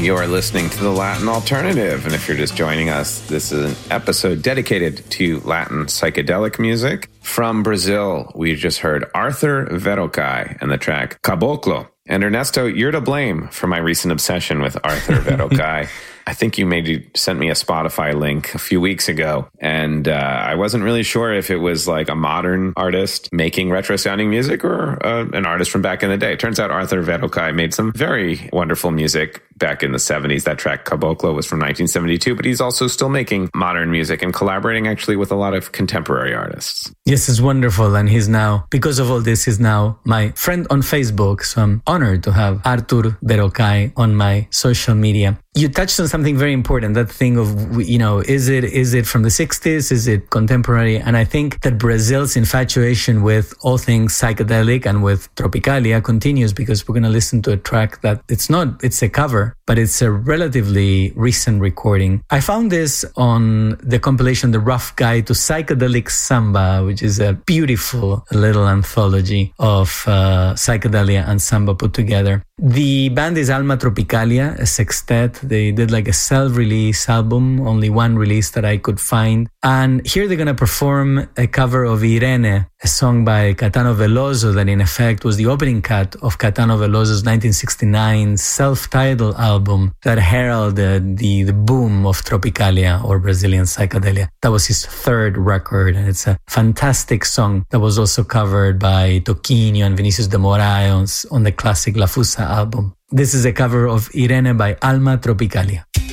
You're listening to The Latin Alternative, and if you're just joining us, this is an episode dedicated to Latin psychedelic music. From Brazil, we just heard Arthur Verocai and the track Caboclo. And Ernesto, you're to blame for my recent obsession with Arthur Verocai. I think you maybe sent me a Spotify link a few weeks ago, and I wasn't really sure if it was like a modern artist making retro-sounding music or an artist from back in the day. It turns out Arthur Verocai made some very wonderful music back in the 70s. That track Caboclo was from 1972, but he's also still making modern music and collaborating actually with a lot of contemporary artists. Yes, it's wonderful. And he's now, because of all this, he's now my friend on Facebook. So I'm honored to have Arthur Verocai on my social media. You touched on something very important, that thing of, is it from the 60s? Is it contemporary? And I think that Brazil's infatuation with all things psychedelic and with Tropicalia continues, because we're going to listen to a track that it's a cover, but it's a relatively recent recording. I found this on the compilation, The Rough Guide to Psychedelic Samba, which is a beautiful little anthology of psychedelia and samba put together. The band is Alma Tropicalia, a sextet. They did like a self-release album, only one release that I could find. And here they're going to perform a cover of Irene, a song by Caetano Veloso that in effect was the opening cut of Caetano Veloso's 1969 self-titled album that heralded the boom of Tropicalia or Brazilian psychedelia. That was his third record, and it's a fantastic song that was also covered by Toquinho and Vinicius de Moraes on the classic La Fusa album. This is a cover of Irene by Alma Tropicalia.